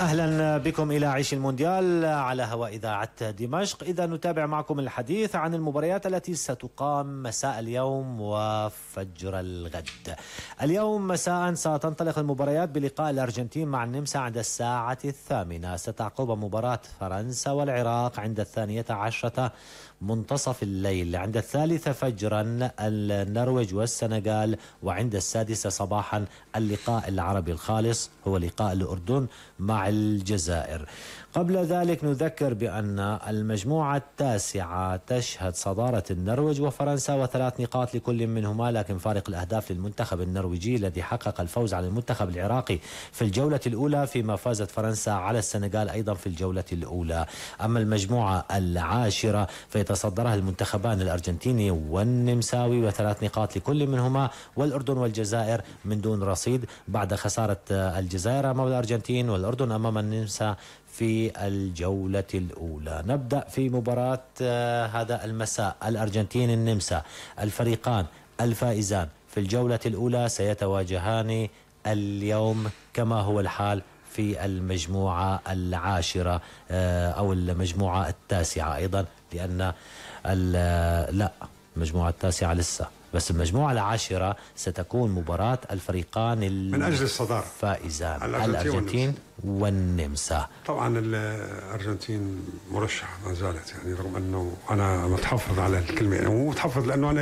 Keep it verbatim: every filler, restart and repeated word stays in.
أهلا بكم إلى عيش المونديال على هواء إذاعة دمشق. إذا نتابع معكم الحديث عن المباريات التي ستقام مساء اليوم وفجر الغد. اليوم مساء ستنطلق المباريات بلقاء الأرجنتين مع النمسا عند الساعة الثامنة. ستعقب مباراة فرنسا والعراق عند الثانية عشرة منتصف الليل. عند الثالثة فجرا النرويج والسنغال، وعند السادسة صباحا اللقاء العربي الخالص هو لقاء الأردن مع الجزائر. قبل ذلك نذكر بأن المجموعة التاسعة تشهد صدارة النرويج وفرنسا وثلاث نقاط لكل منهما، لكن فارق الأهداف للمنتخب النرويجي الذي حقق الفوز على المنتخب العراقي في الجولة الأولى، فيما فازت فرنسا على السنغال أيضا في الجولة الأولى. أما المجموعة العاشرة فيتصدرها المنتخبان الأرجنتيني والنمساوي وثلاث نقاط لكل منهما، والأردن والجزائر من دون رصيد بعد خسارة الجزائر أمام الأرجنتين والأردن أمام النمسا في الجولة الأولى. نبدأ في مباراة هذا المساء الأرجنتين النمسا. الفريقان الفائزان في الجولة الأولى سيتواجهان اليوم كما هو الحال في المجموعة العاشرة أو المجموعة التاسعة أيضا، لأن لا المجموعة التاسعة لسه، بس المجموعة العاشرة ستكون مباراة الفريقان من أجل الصدارة فائزان الأرجنتين والنمسا. طبعا الأرجنتين مرشحة ما زالت، يعني رغم أنه أنا متحفظ على الكلمة، يعني مو متحفظ لأنه أنا